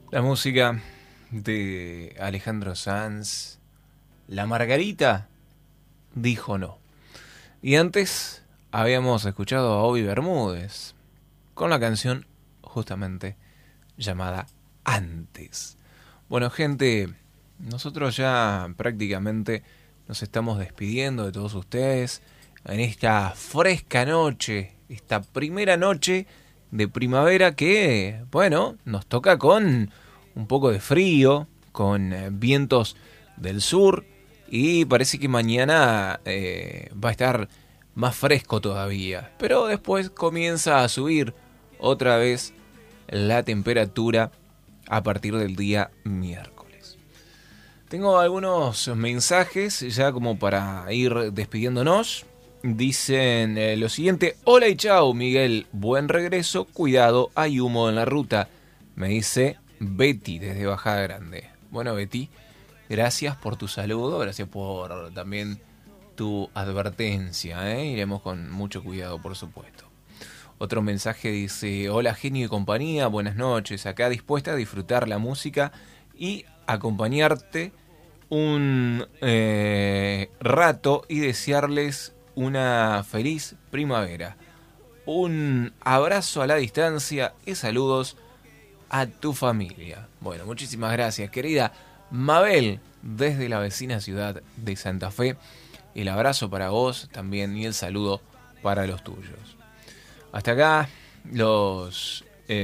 La música de Alejandro Sanz, La Margarita dijo no. Y antes habíamos escuchado a Obi Bermúdez con la canción justamente llamada Antes. Bueno, gente, nosotros ya prácticamente nos estamos despidiendo de todos ustedes en esta fresca noche, esta primera noche de primavera que, bueno, nos toca con un poco de frío, con vientos del sur y parece que mañana va a estar más fresco todavía. Pero después comienza a subir otra vez la temperatura a partir del día miércoles. Tengo algunos mensajes ya como para ir despidiéndonos. Dicen lo siguiente: hola y chao Miguel, buen regreso, cuidado, hay humo en la ruta. Me dice Betty desde Bajada Grande. Bueno, Betty, gracias por tu saludo, gracias por también tu advertencia, ¿eh? Iremos con mucho cuidado, por supuesto. Otro mensaje dice: hola genio y compañía, buenas noches, acá dispuesta a disfrutar la música y acompañarte un rato y desearles una feliz primavera. Un abrazo a la distancia y saludos a tu familia. Bueno, muchísimas gracias, querida Mabel, desde la vecina ciudad de Santa Fe. El abrazo para vos también y el saludo para los tuyos. Hasta acá los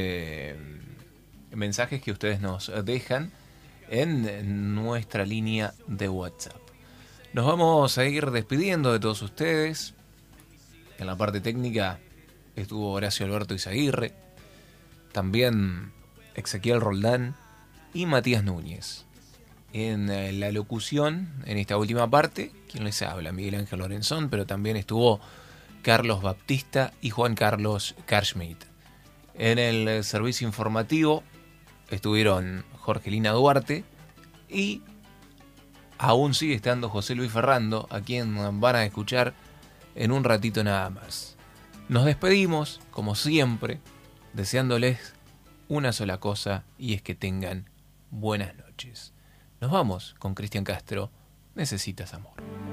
mensajes que ustedes nos dejan en nuestra línea de WhatsApp. Nos vamos a ir despidiendo de todos ustedes. En la parte técnica estuvo Horacio Alberto Izaguirre, también Ezequiel Roldán y Matías Núñez. En la locución, en esta última parte, quien les habla, Miguel Ángel Lorenzón, pero también estuvo Carlos Baptista y Juan Carlos Karschmidt. En el servicio informativo estuvieron Jorgelina Duarte y aún sigue estando José Luis Ferrando, a quien van a escuchar en un ratito nada más. Nos despedimos, como siempre, deseándoles una sola cosa, y es que tengan buenas noches. Nos vamos con Cristian Castro, Necesitas Amor.